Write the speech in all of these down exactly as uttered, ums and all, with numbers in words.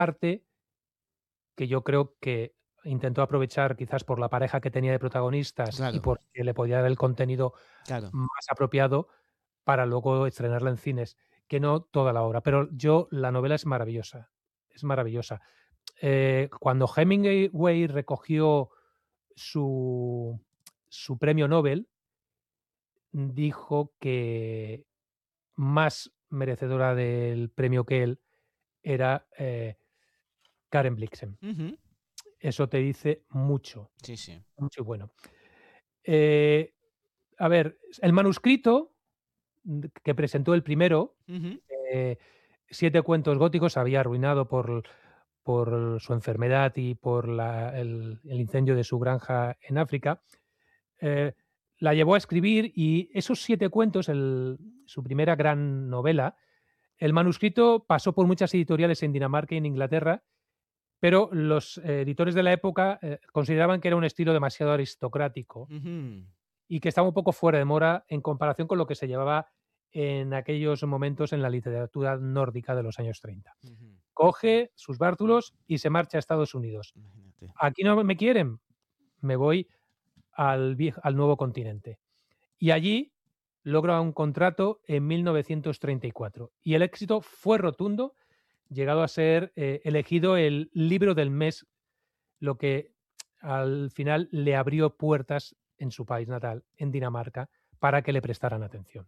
parte que yo creo que intentó aprovechar quizás por la pareja que tenía de protagonistas y Claro. porque le podía dar el contenido Claro. más apropiado para luego estrenarla en cines, que no toda la obra. Pero yo la novela es maravillosa, es maravillosa. Eh, cuando Hemingway güey recogió su su premio Nobel dijo que más merecedora del premio que él era, eh, Karen Blixen. Ujú. Eso te dice mucho, Sí, sí. mucho y bueno. Eh, a ver, el manuscrito d que presentó el primero, Ujú. eh, Siete cuentos góticos, se había arruinado por por su enfermedad y por la el el incendio de su granja en África, eh, la llevó a escribir y esos siete cuentos, el su primera gran novela, el manuscrito pasó por muchas editoriales en Dinamarca y en Inglaterra, pero los editores de la época, eh, consideraban que era un estilo demasiado aristocrático Ujú. y que estaba un poco fuera de moda en comparación con lo que se llevaba en aquellos momentos en la literatura nórdica de los años treinta. Ujú. Coge sus bártulos y se marcha a Estados Unidos. Imagínate. ¿Aquí no me quieren? Me voy al vie al nuevo continente. Y allí logra un contrato en mil novecientos treinta y cuatro. Y el éxito fue rotundo, llegado a ser, eh, elegido el libro del mes, lo que al final le abrió puertas en su país natal, en Dinamarca, para que le prestaran atención.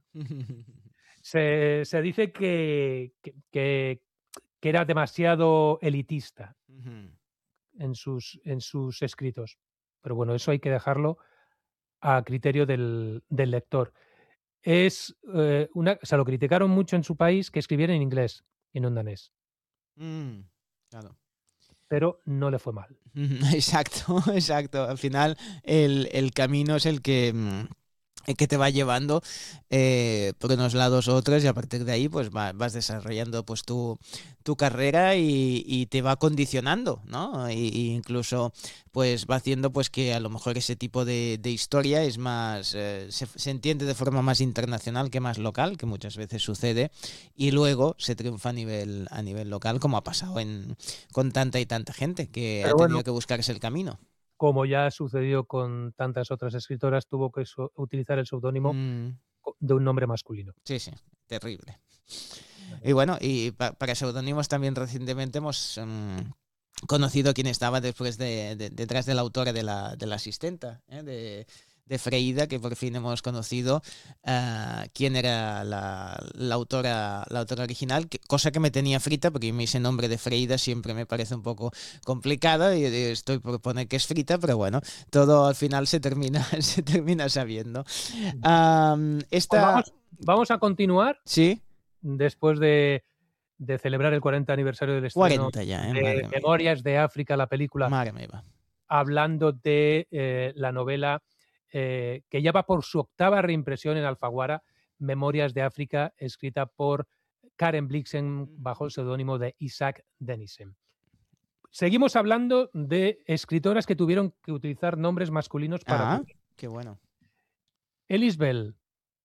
Se se dice que que que que era demasiado elitista Ujú. en sus en sus escritos. Pero bueno, eso hay que dejarlo a criterio del del lector. Es, eh, una se lo criticaron mucho en su país que escribiera en inglés y no en danés. Mm, claro. Pero no le fue mal. Ujú, exacto, exacto. Al final el el camino es el que, mm, el que te va llevando, eh, por unos lados u otros y a partir de ahí, pues va vas desarrollando, pues tu tu carrera y y te va condicionando, ¿no? Y y incluso, pues va haciendo, pues que a lo mejor ese tipo de de historia es más, eh, se se entiende de forma más internacional que más local, que muchas veces sucede, y luego se triunfa a nivel a nivel local, como ha pasado en con tanta y tanta gente que ha Pero bueno tenido que buscarse el camino. como ya sucedió con tantas otras escritoras, tuvo que su utilizar el seudónimo Mm. co de un nombre masculino. Sí, sí, terrible. Vale. Y bueno, y pa para seudónimos también recientemente hemos, mm, conocido quién estaba después de de detrás de la autora de la de La Asistenta, ¿eh? De de Freída, que por fin hemos conocido, ah, quién era la la autora la autora original, que cosa que me tenía frita, porque a mí ese nombre de Freída siempre me parece un poco complicado y y estoy por poner que es frita, pero bueno, todo al final se termina se termina sabiendo. Ujú. Am, Pues esta vamos vamos a continuar ¿Sí? después de de celebrar el cuarenta aniversario del estreno cuarenta ya, ¿eh? de Madre mía. Memorias de África, la película, Madre mía. hablando de, eh, la novela, eh, que ya va por su octava reimpresión en Alfaguara, Memorias de África, escrita por Karen Blixen bajo el Ujú. seudónimo de Isaac Denison. Seguimos hablando de escritoras que tuvieron que utilizar nombres masculinos para Ah, cubrir. qué bueno. Elise Bell.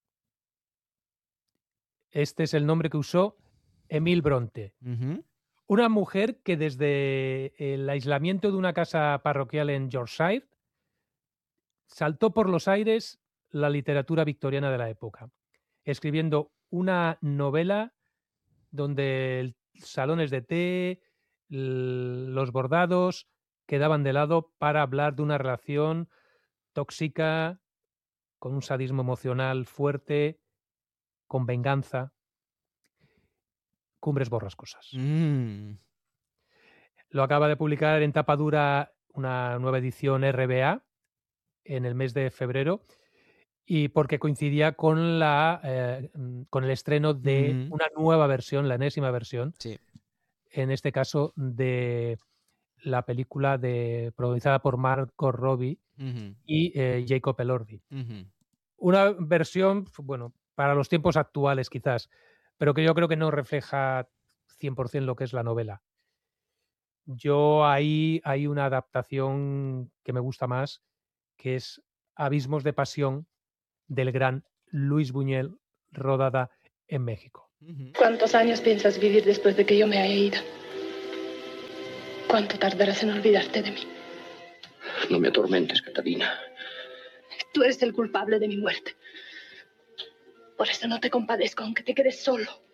Este es el nombre que usó Emil Brontë. Ujú. Una mujer que desde el aislamiento de una casa parroquial en Yorkshire saltó por los aires la literatura victoriana de la época, escribiendo una novela donde el salones de té, l los bordados quedaban de lado para hablar de una relación tóxica, con un sadismo emocional fuerte, con venganza. Cumbres borrascosas. Mm. Lo acaba de publicar en tapa dura una nueva edición RBA en el mes de febrero y porque coincidía con la, eh, mm, con el estreno de Ujú. una nueva versión, la enésima versión, Sí. en este caso de la película de protagonizada por Margot Robbie Ujú. y, eh, Jacob Elordi. Ujú. Una versión, bueno, para los tiempos actuales quizás, pero que yo creo que no refleja cien por cien lo que es la novela. Yo ahí hay una adaptación que me gusta más, que es Abismos de pasión, del gran Luis Buñuel, rodada en México. Ujú. ¿Cuántos años piensas vivir después de que yo me haya ido? ¿Cuánto tardarás en olvidarte de mí? No me atormentes, Catalina. Tú eres el culpable de mi muerte. Por eso no te compadezco, aunque te quedes solo.